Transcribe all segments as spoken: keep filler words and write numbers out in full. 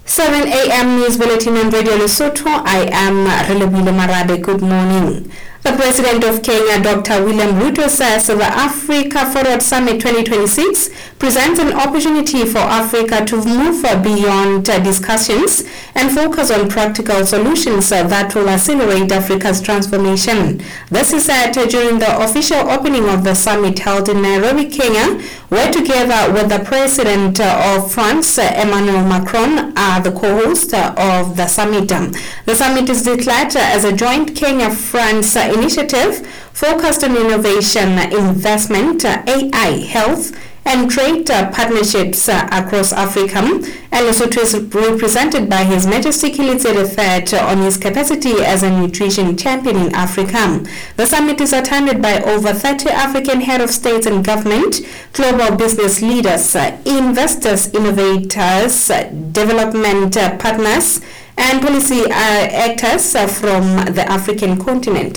seven a m News Bulletin on Radio Lesotho. I am Relebile Marabe. Good morning. The President of Kenya, Doctor William Ruto, says the Africa Forward Summit twenty twenty-six presents an opportunity for Africa to move beyond discussions and focus on practical solutions that will accelerate Africa's transformation. This is said during the official opening of the summit held in Nairobi, Kenya, where together with the President of France, Emmanuel Macron, are the co-host of the summit. The summit is declared as a joint Kenya-France initiative focused on innovation, investment, A I, health, and trade partnerships across Africa. And Lesotho is represented by His Majesty Kilitse the third on his capacity as a nutrition champion in Africa. The summit is attended by over thirty African head of states and government, global business leaders, investors, innovators, development partners, and policy actors from the African continent.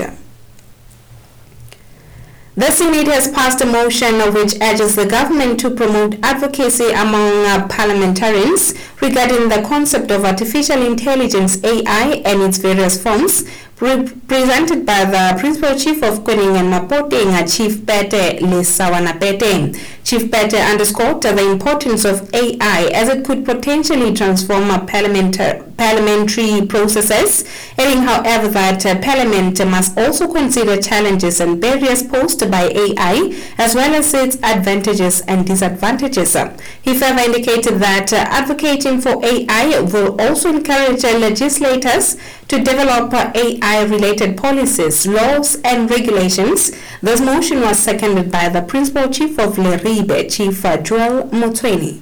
The Senate has passed a motion which urges the government to promote advocacy among uh, parliamentarians regarding the concept of artificial intelligence, A I, and its various forms, presented by the Principal Chief of Kwening and Mapoteng, Chief Pete Lesawanapete. Chief Pete underscored the importance of A I as it could potentially transform a parliamentary parliamentary processes, adding, however, that uh, Parliament must also consider challenges and barriers posed by A I, as well as its advantages and disadvantages. He further indicated that uh, advocating for A I will also encourage uh, legislators to develop uh, A I-related policies, laws, and regulations. This motion was seconded by the Principal Chief of Leribe, Chief uh, Joel Motsweni.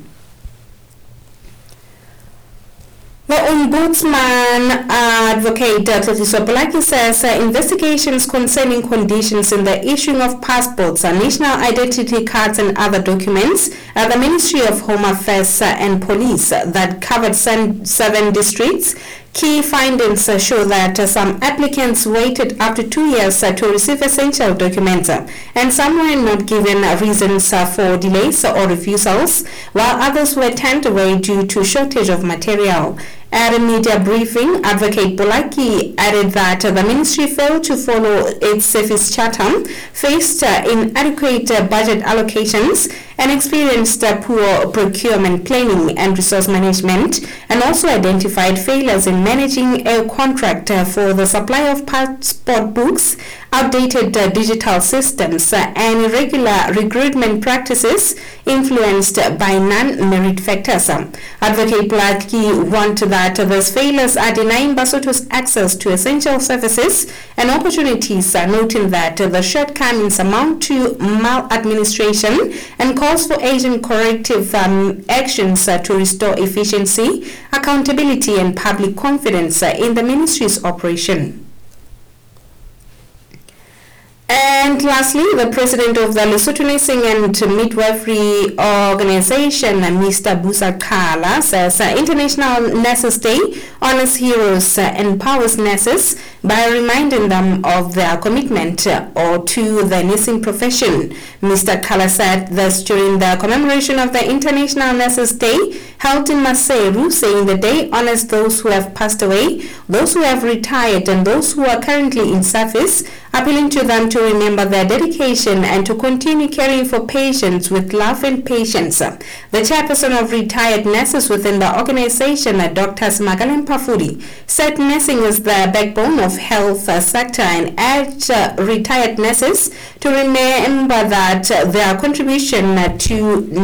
The Ombudsman uh, Advocate Tlhotliso Polaki says uh, investigations concerning conditions in the issuing of passports, uh, national identity cards, and other documents at the Ministry of Home Affairs uh, and Police uh, that covered seven districts. Key findings uh, show that uh, some applicants waited up to two years uh, to receive essential documents, uh, and some were not given uh, reasons uh, for delays or refusals, while others were turned away due to shortage of material. At a media briefing, Advocate Polaki added that uh, the ministry failed to follow its service charter, faced uh, inadequate uh, budget allocations, and experienced uh, poor procurement planning and resource management, and also identified failures in managing a contract uh, for the supply of passport books, outdated uh, digital systems, uh, and irregular recruitment practices influenced by non-merit factors. Advocate Polaki warned that these failures are denying Basotho's access to essential services and opportunities, uh, noting that the shortcomings amount to maladministration and calls for urgent corrective um, actions uh, to restore efficiency, accountability, and public confidence uh, in the ministry's operation. And lastly, the president of the Lesotho Nursing and Midwifery Organization, Mister Busa Kala, says uh, International Nurses Day honors heroes uh, and empowers nurses by reminding them of their commitment uh, or to the nursing profession. Mister Kala said this during the commemoration of the International Nurses Day held in Maseru, saying the day honors those who have passed away, those who have retired, and those who are currently in service, appealing to them to remember their dedication and to continue caring for patients with love and patience. The chairperson of retired nurses within the organization, Doctor Magalem Pafuri, said nursing is the backbone of health sector and urged uh, retired nurses to remember that their contribution to